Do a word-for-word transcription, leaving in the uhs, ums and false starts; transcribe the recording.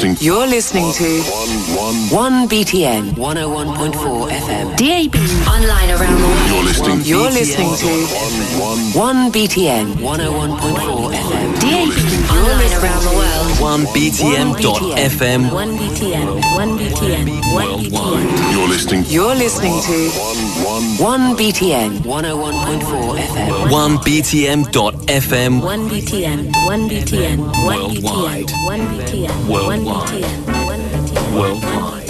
listening. You're listening to one B T N one oh one point four F M. D A B. Online around the world. You're listening. You're listening to one B T N one oh one point four F M. D A B. Online around the world. one B T M dot F M. one B T N. one B T N. one B T N. You're listening. You're listening to one B T N one oh one point four F M. one B T M dot F M. one B T N. one B T N. one B T N. Worldwide. one B T N. Worldwide. one B T N. Worldwide.